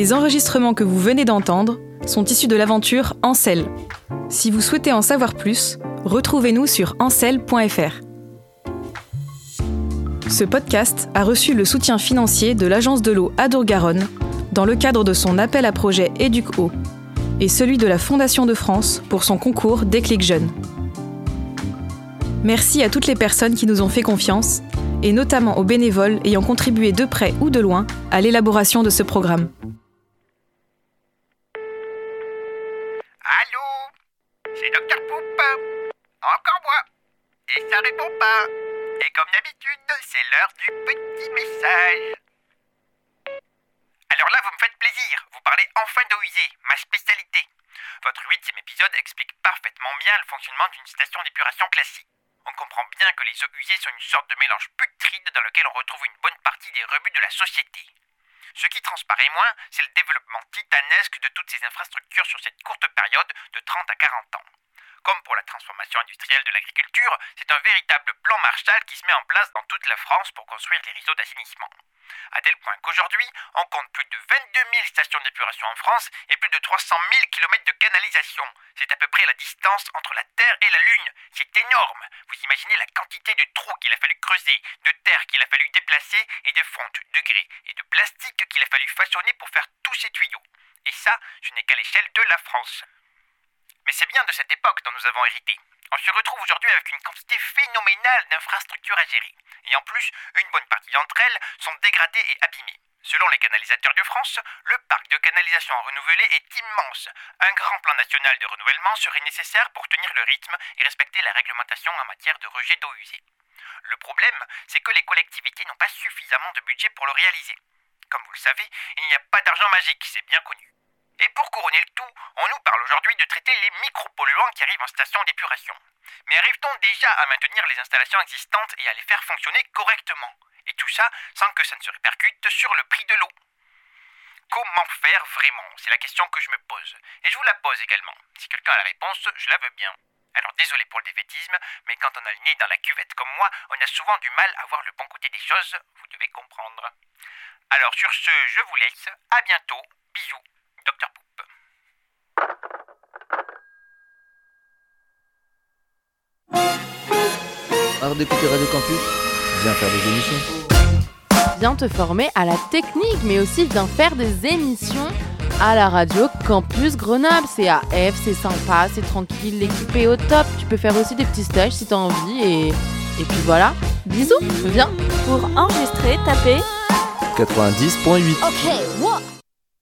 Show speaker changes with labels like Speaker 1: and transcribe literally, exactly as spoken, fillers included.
Speaker 1: Les enregistrements que vous venez d'entendre sont issus de l'aventure Ancel. Si vous souhaitez en savoir plus, retrouvez-nous sur ancel point f r. Ce podcast a reçu le soutien financier de l'Agence de l'eau Adour-Garonne dans le cadre de son appel à projet Éduc-Eau et celui de la Fondation de France pour son concours Déclic Jeunes. Merci à toutes les personnes qui nous ont fait confiance et notamment aux bénévoles ayant contribué de près ou de loin à l'élaboration de ce programme.
Speaker 2: Allô, c'est Docteur Poupe. Encore moi. Et ça répond pas. Et comme d'habitude, c'est l'heure du petit message. Alors là, vous me faites plaisir. Vous parlez enfin d'eau usée, ma spécialité. Votre huitième épisode explique parfaitement bien le fonctionnement d'une station d'épuration classique. On comprend bien que les eaux usées sont une sorte de mélange putride dans lequel on retrouve une bonne partie des rebuts de la société. Ce qui transparaît moins, c'est le développement titanesque de toutes ces infrastructures sur cette courte période de trente à quarante ans. Comme pour la transformation industrielle de l'agriculture, c'est un véritable plan Marshall qui se met en place dans toute la France pour construire les réseaux d'assainissement. À tel point qu'aujourd'hui, on compte plus de vingt-deux mille stations d'épuration en France et plus de trois cent mille kilomètres de canalisation. C'est à peu près la distance entre la Terre et la Lune. C'est énorme. Vous imaginez la quantité de trous qu'il a fallu creuser, de terre qu'il a fallu déplacer et de fonte, de grès et de plastique qu'il a fallu façonner pour faire tous ces tuyaux. Et ça, ce n'est qu'à l'échelle de la France. Mais c'est bien de cette époque dont nous avons hérité. On se retrouve aujourd'hui avec une quantité phénoménale d'infrastructures à gérer. Et en plus, une bonne partie d'entre elles sont dégradées et abîmées. Selon les canalisateurs de France, le parc de canalisation renouvelé est immense. Un grand plan national de renouvellement serait nécessaire pour tenir le rythme et respecter la réglementation en matière de rejet d'eau usée. Le problème, c'est que les collectivités n'ont pas suffisamment de budget pour le réaliser. Comme vous le savez, il n'y a pas d'argent magique, c'est bien connu. Et pour couronner le tout, on nous parle aujourd'hui de traiter les micropolluants qui arrivent en station d'épuration. Mais arrive-t-on déjà à maintenir les installations existantes et à les faire fonctionner correctement ? Et tout ça sans que ça ne se répercute sur le prix de l'eau. Comment faire vraiment ? C'est la question que je me pose. Et je vous la pose également. Si quelqu'un a la réponse, je la veux bien. Alors désolé pour le défaitisme, mais quand on a le nez dans la cuvette comme moi, on a souvent du mal à voir le bon côté des choses, vous devez comprendre. Alors sur ce, je vous laisse. À bientôt. Bisous. Docteur Poupe.
Speaker 3: Marre d'écouter Radio Campus ? Viens faire des émissions.
Speaker 4: Viens te former à la technique, mais aussi viens faire des émissions à la radio Campus Grenoble. C'est A F, c'est sympa, c'est tranquille, l'équipe est au top. Tu peux faire aussi des petits stages si t'as envie et, et puis voilà. Bisous, viens.
Speaker 5: Pour enregistrer, tapez
Speaker 3: quatre-vingt-dix point huit.
Speaker 5: Ok, what?